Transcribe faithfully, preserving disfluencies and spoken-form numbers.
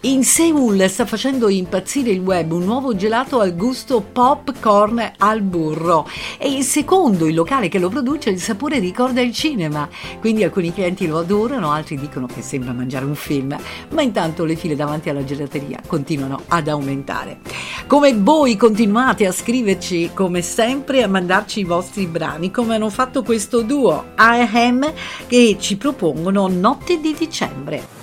In Seoul sta facendo impazzire il web un nuovo gelato al gusto popcorn al burro. È il secondo il locale che lo produce, il sapore ricorda il cinema. Quindi alcuni clienti lo adorano, altri dicono che sembra mangiare un film. Ma intanto le file davanti alla gelateria continuano ad aumentare. Come voi continuate a scriverci come sempre, a mandarci i vostri brani, come hanno fatto questo duo I Am, che ci propongono Notte di dicembre.